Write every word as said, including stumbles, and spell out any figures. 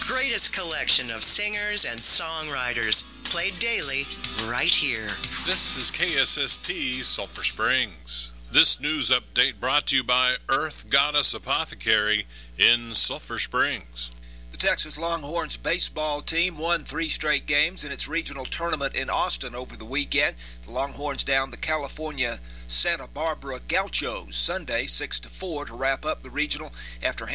greatest collection of singers and songwriters, played daily right here. This is K S S T Sulphur Springs. This news update brought to you by Earth Goddess Apothecary in Sulphur Springs. The Texas Longhorns baseball team won three straight games in its regional tournament in Austin over the weekend. The Longhorns downed the California Santa Barbara Gauchos Sunday six to four to wrap up the regional after